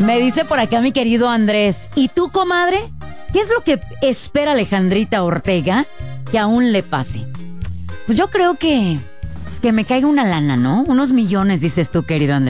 Me dice por acá mi querido Andrés. ¿Y tú, comadre? ¿Qué es lo que espera Alejandrita Ortega que aún le pase? Pues yo creo que me caiga una lana, ¿no? Unos millones, dices tú, querido Andrés.